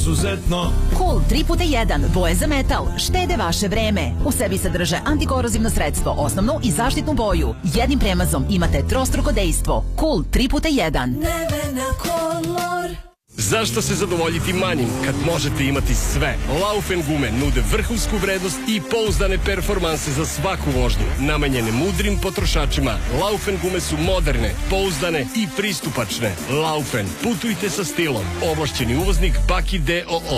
izuzetno. Cool 3x1, boje za metal, štede vaše vreme. U sebi sadrže antikorozivno sredstvo, osnovnu i zaštitnu boju. Jednim premazom imate trostruko dejstvo. Cool 3x1. Nevena Color. Zašto se zadovoljiti manjim kad možete imati sve? Laufen gume nude vrhunsku vrednost i pouzdane performanse za svaku vožnju, namenjene mudrim potrošačima. Laufen gume su moderne, pouzdane i pristupačne. Laufen, putujte sa stilom. Ovlašćeni uvoznik Baki D.O.O.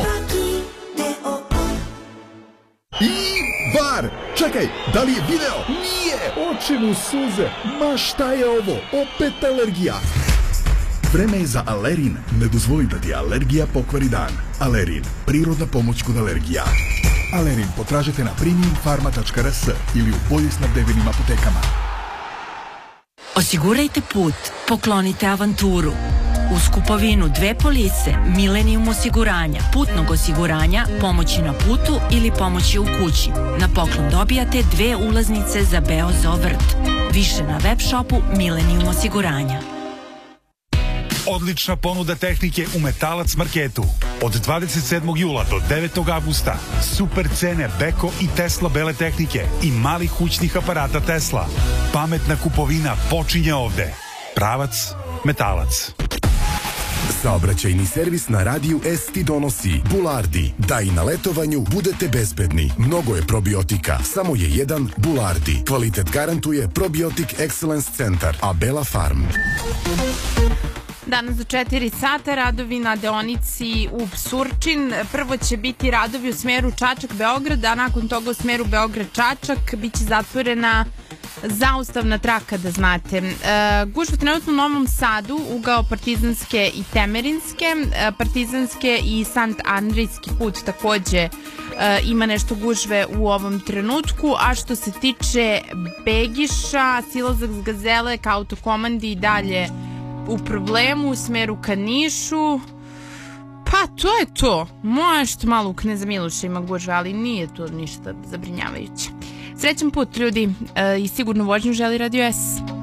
I bar! Čekaj, da li je video? Nije! Oči mu suze! Ma šta je ovo? Opet alergija! Vreme je za Alerin. Ne dozvoli da ti alergija pokvari dan. Alerin, prirodna pomoć kod alergija. Alerin potražite na premiumfarma.rs ili u bolje snabdevenim apotekama. Osigurajte put, poklonite avanturu. Uz kupovinu 2 police Millennium osiguranja, putnog osiguranja, pomoći na putu ili pomoći u kući. Na poklon dobijate 2 ulaznice za Beo Zoo vrt. Više na web shopu Millennium osiguranja. Odlična ponuda tehnike u Metalac marketu. Od 27. jula do 9. avgusta super cene Beko i Tesla bele tehnike i malih kućnih aparata Tesla. Pametna kupovina počinje ovde. Pravac Metalac. Saobraćajni servis na radiju S ti donosi Bulardi. Da i na letovanju budete bezbedni. Mnogo je probiotika, samo je jedan Bulardi. Kvalitet garantuje Probiotic Excellence Centar, Abela Farm. Danas do 4 sata radovi na deonici Ub-Surčin. Prvo će biti radovi u smeru Čačak-Beograd, a nakon toga u smeru Beograd-Čačak biće zatvorena zaustavna traka, da znate. Gužva trenutno u Novom Sadu, ugao Partizanske i Temerinske. Partizanske i Sant Andrijski put takođe ima nešto gužve u ovom trenutku, a što se tiče Begiša, silazak z Gazele ka autokomandi i dalje u problemu u smeru ka Nišu. Pa to je to. Možda malo u Kneza Miloša ima gužve, ali nije to ništa zabrinjavajuće. Srećan put ljudi i sigurno vožnju želi Radio S.